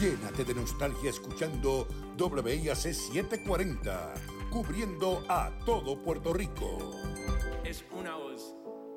Llénate de nostalgia escuchando WIAC 740, cubriendo a todo Puerto Rico. Es una voz